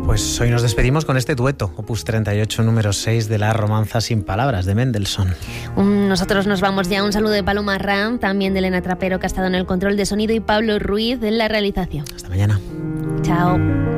Pues hoy nos despedimos con este dueto, opus 38, número 6 de La romanza sin palabras, de Mendelssohn. Nosotros nos vamos ya. Un saludo de Paloma Ram, también de Elena Trapero, que ha estado en el control de sonido, y Pablo Ruiz en la realización. Hasta mañana. Chao.